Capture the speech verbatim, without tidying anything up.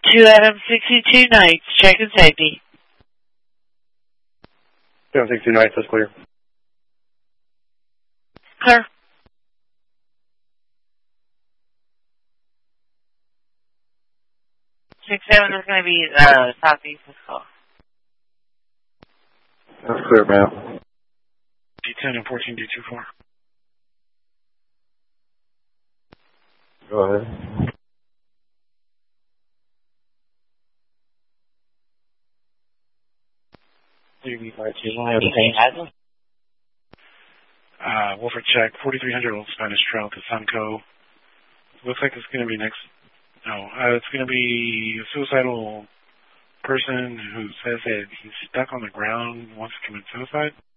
Two Adam sixty-two Nights, check in safety. Two Adam sixty-two Nights, that's clear. Clear. Six seven is going to be uh, southeast of call. That's clear, ma'am. D ten and fourteen D two four. Go ahead. Uh, Wolford check, forty-three hundred Old Spanish Trail to Sunco. Looks like it's going to be next, no, uh, it's going to be a suicidal person who says that he's stuck on the ground, wants to commit suicide.